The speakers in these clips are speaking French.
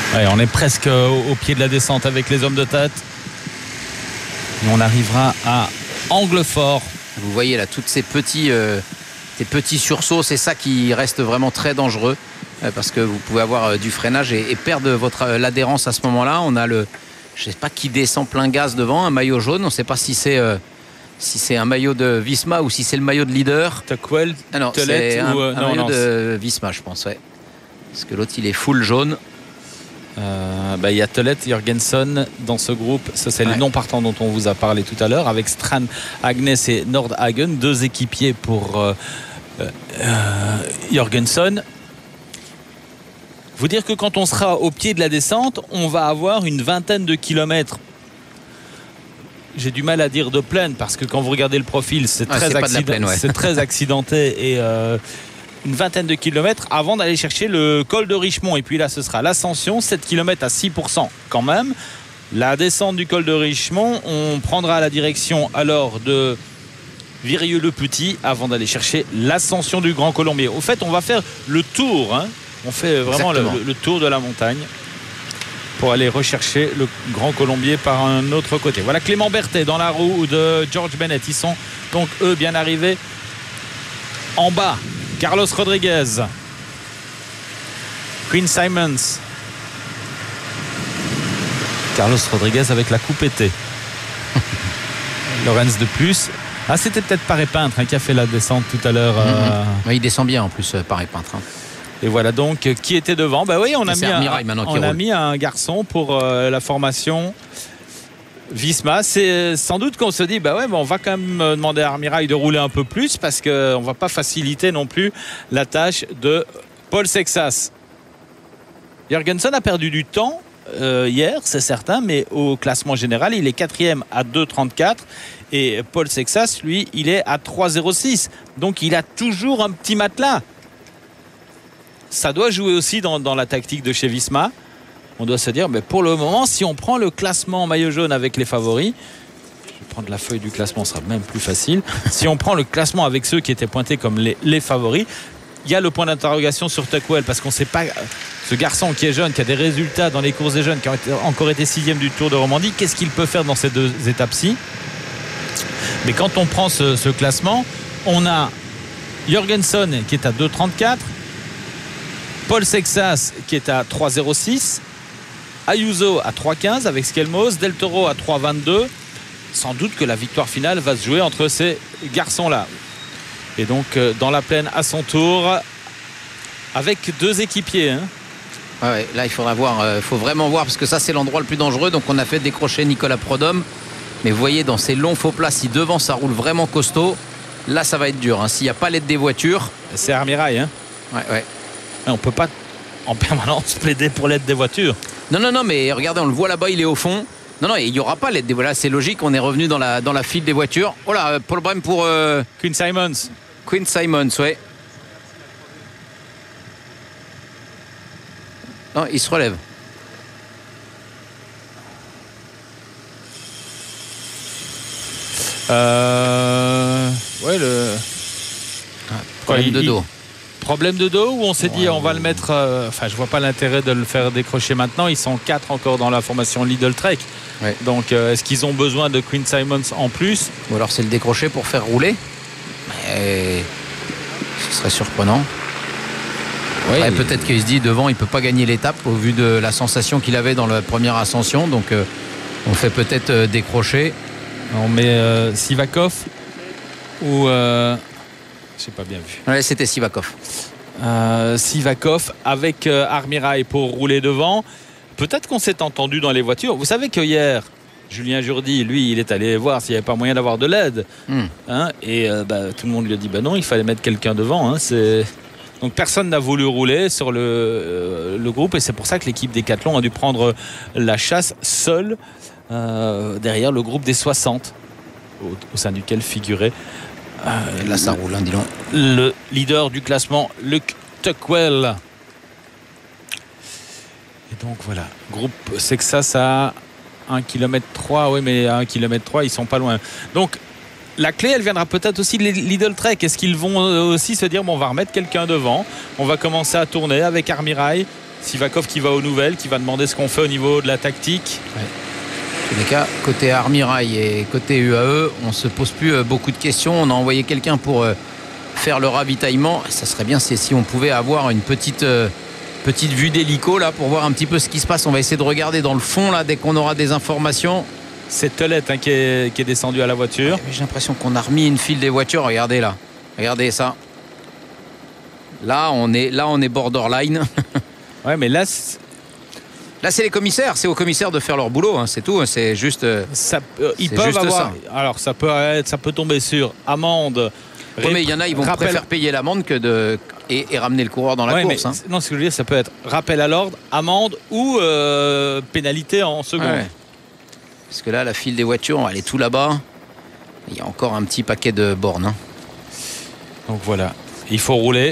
Ouais, on est presque au pied de la descente avec les hommes de tête. Et on arrivera à Anglefort. Vous voyez là, tous ces petits sursauts, c'est ça qui reste vraiment très dangereux. Parce que vous pouvez avoir du freinage et perdre l'adhérence à ce moment-là. On a je ne sais pas qui descend plein gaz devant, un maillot jaune. On ne sait pas si c'est un maillot de Visma ou si c'est le maillot de leader. Tuckwell, non, c'est un maillot de Visma, je pense. Ouais. Parce que l'autre, il est full jaune. Il y a Tollett, Jorgensen dans ce groupe. Ça, c'est les non-partants dont on vous a parlé tout à l'heure, avec Strand, Agnes et Nordhagen, 2 équipiers pour Jorgensen. Vous dire que quand on sera au pied de la descente, on va avoir une vingtaine de kilomètres. J'ai du mal à dire de plaine parce que quand vous regardez le profil, c'est très accidenté et une vingtaine de kilomètres avant d'aller chercher le col de Richemont. Et puis là, ce sera l'ascension, 7 km à 6% quand même. La descente du col de Richemont, on prendra la direction alors de Virieu-le-Petit avant d'aller chercher l'ascension du Grand Colombier. Au fait, on va faire le tour, hein. On fait vraiment le tour de la montagne pour aller rechercher le Grand Colombier par un autre côté. Voilà Clément Berthet dans la roue de George Bennett. Ils sont donc eux bien arrivés en bas. Carlos Rodriguez, Quinn Simons, Carlos Rodriguez avec la coupe été. Lorenz de plus. Ah, c'était peut-être Paré Peintre qui a fait la descente tout à l'heure. Il descend bien en plus, Paré Peintre. Et voilà donc qui était devant. Oui, on a mis un garçon pour la formation Visma. C'est sans doute qu'on se dit on va quand même demander à Armirail de rouler un peu plus parce qu'on ne va pas faciliter non plus la tâche de Paul Sexas. Jorgensen a perdu du temps hier, c'est certain, mais au classement général, il est 4e à 2,34 et Paul Sexas, lui, il est à 3,06. Donc il a toujours un petit matelas. Ça doit jouer aussi dans la tactique de chez Visma. On doit se dire, pour le moment, si on prend le classement en maillot jaune avec les favoris, je vais prendre la feuille du classement, ce sera même plus facile. Si on prend le classement avec ceux qui étaient pointés comme les favoris, il y a le point d'interrogation sur Tuckwell parce qu'on ne sait pas, ce garçon qui est jeune, qui a des résultats dans les courses des jeunes, qui a encore été 6e du Tour de Romandie, qu'est-ce qu'il peut faire dans ces 2 étapes-ci? Mais quand on prend ce classement, on a Jorgensen qui est à 2,34, Paul Sexas qui est à 3,06, Ayuso à 3,15 avec Skelmos, Del Toro à 3,22. Sans doute que la victoire finale va se jouer entre ces garçons-là. Et donc dans la plaine à son tour avec 2 équipiers. Là il faudra voir, faut vraiment voir parce que ça c'est l'endroit le plus dangereux. Donc on a fait décrocher Nicolas Prodhomme. Mais vous voyez dans ces longs faux plats, si devant ça roule vraiment costaud, là ça va être dur. S'il n'y a pas l'aide des voitures. C'est Armirail. On ne peut pas en permanence plaider pour l'aide des voitures. Non, mais regardez, on le voit là-bas, il est au fond. Non, il n'y aura pas l'aide des voitures. C'est logique, on est revenu dans la file des voitures. Oh là, problème pour Quinn Simons. Quinn Simons, ouais. Non, il se relève. Problème de dos. Problème de dos où on s'est dit on va le mettre. Je vois pas l'intérêt de le faire décrocher maintenant. Ils sont 4 encore dans la formation Lidl Trek. Donc est-ce qu'ils ont besoin de Quinn Simons en plus? Ou alors c'est le décrocher pour faire rouler? Mais ce serait surprenant. Peut-être qu'il se dit devant il peut pas gagner l'étape au vu de la sensation qu'il avait dans la première ascension. Donc on fait peut-être décrocher. On met Sivakov ou j'ai pas bien vu. C'était Sivakov. Sivakov avec Armirail pour rouler devant. Peut-être qu'on s'est entendu dans les voitures. Vous savez que hier, Julien Jourdi, lui, il est allé voir s'il n'y avait pas moyen d'avoir de l'aide. Et tout le monde lui a dit non, il fallait mettre quelqu'un devant. Donc personne n'a voulu rouler sur le groupe et c'est pour ça que l'équipe Décathlon a dû prendre la chasse seule derrière le groupe des 60 au sein duquel figurait là ça roule, dis donc. Le leader du classement, Luke Tuckwell. Et donc voilà, groupe Sexas à 1,3 km. Oui, mais à 1,3 km, ils sont pas loin. Donc la clé, elle viendra peut-être aussi de Lidl Trek. Est-ce qu'ils vont aussi se dire on va remettre quelqu'un devant, on va commencer à tourner avec Armirail Sivakov qui va aux nouvelles, qui va demander ce qu'on fait au niveau de la tactique. Ouais. En tous les cas, côté Armirail et côté UAE, on ne se pose plus beaucoup de questions. On a envoyé quelqu'un pour faire le ravitaillement. Ça serait bien si on pouvait avoir une petite vue d'hélico là pour voir un petit peu ce qui se passe. On va essayer de regarder dans le fond là dès qu'on aura des informations. C'est Telette qui est descendu à la voiture. Ouais, j'ai l'impression qu'on a remis une file des voitures. Regardez là. Regardez ça. Là, on est borderline. Ouais, mais là, c'est les commissaires. C'est aux commissaires de faire leur boulot. Hein, c'est tout. C'est juste. Ils peuvent avoir. Ça. Alors, ça peut tomber sur amende. Oui, mais il y en a, ils vont préférer payer l'amende que et ramener le coureur dans la course. Hein. Non, ce que je veux dire, ça peut être rappel à l'ordre, amende ou pénalité en seconde. Ouais. Parce que là, la file des voitures, elle est tout là-bas. Il y a encore un petit paquet de bornes. Hein. Donc voilà, il faut rouler.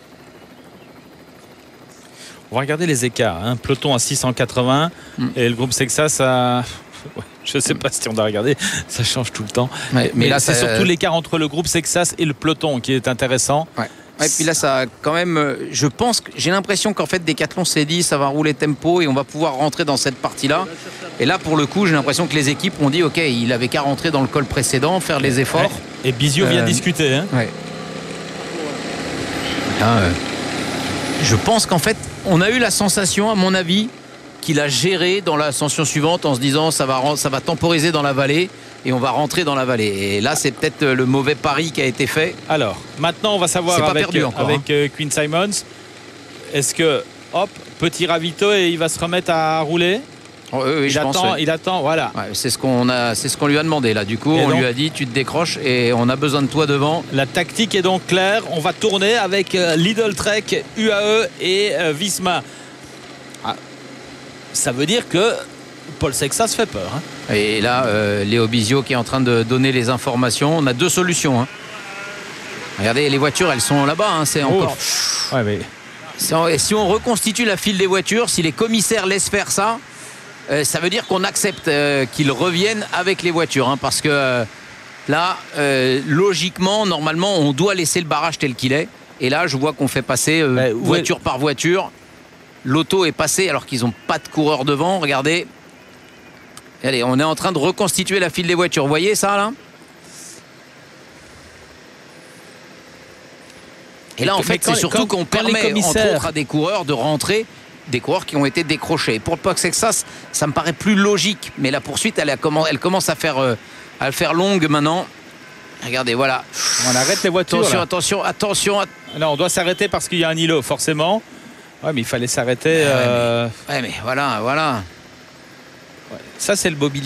On va regarder les écarts. Un peloton à 680 et le groupe Sexas à... Je ne sais pas si on doit regarder, ça change tout le temps. Ouais, mais là, c'est surtout l'écart entre le groupe Sexas et le peloton qui est intéressant. Ouais. Et puis là, ça quand même, je pense que j'ai l'impression qu'en fait, Decathlon s'est dit ça va rouler tempo et on va pouvoir rentrer dans cette partie-là. Et là, pour le coup, j'ai l'impression que les équipes ont dit ok, il avait qu'à rentrer dans le col précédent, faire les efforts. Ouais. Et Bizio vient discuter. Hein. Ouais. Là, je pense qu'en fait, on a eu la sensation, à mon avis, qu'il a géré dans l'ascension suivante en se disant ça va temporiser dans la vallée et on va rentrer dans la vallée. Et là, c'est peut-être le mauvais pari qui a été fait. Alors, maintenant, on va savoir avec Quinn Simons. Est-ce que, hop, petit ravito et il va se remettre à rouler? Oui, il attend, voilà. Ouais, c'est ce qu'on lui a demandé là. Du coup, on lui a dit tu te décroches et on a besoin de toi devant. La tactique est donc claire. On va tourner avec Lidl Trek, UAE et Visma. Ça veut dire que Paul Sexas fait peur. Hein. Et là, Léo Bizio qui est en train de donner les informations. On a deux solutions. Hein. Regardez, les voitures, elles sont là-bas. Hein. C'est encore. Ouais, mais... Si on reconstitue la file des voitures, si les commissaires laissent faire ça, ça veut dire qu'on accepte qu'ils reviennent avec les voitures. Hein, parce que là, logiquement, normalement, on doit laisser le barrage tel qu'il est. Et là, je vois qu'on fait passer voiture par voiture. L'auto est passée alors qu'ils n'ont pas de coureur devant. Regardez. Allez, on est en train de reconstituer la file des voitures. Vous voyez ça là? Et là, en fait, c'est surtout qu'on permet, entre autres, à des coureurs de rentrer, des coureurs qui ont été décrochés. Pour le Paul Sexas, ça me paraît plus logique. Mais la poursuite, elle commence à le faire longue maintenant. Regardez, voilà. On arrête les voitures. Attention. Non, on doit s'arrêter parce qu'il y a un îlot, forcément. Ouais, mais il fallait s'arrêter. Ouais, mais voilà. Ouais, ça, c'est le mobilier.